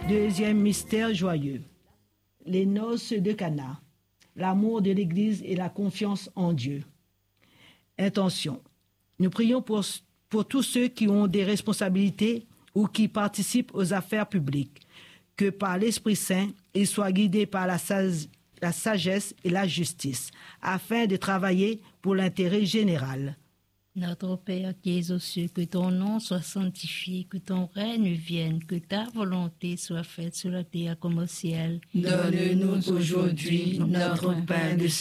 Deuxième mystère joyeux, les noces de Cana, l'amour de l'Église et la confiance en Dieu. Intention. Nous prions pour tous ceux qui ont des responsabilités ou qui participent aux affaires publiques, que par l'Esprit Saint, ils soient guidés par la sagesse et la justice, afin de travailler pour l'intérêt général. Notre Père qui es aux cieux, que ton nom soit sanctifié, que ton règne vienne, que ta volonté soit faite sur la terre comme au ciel. Donne-nous aujourd'hui notre pain de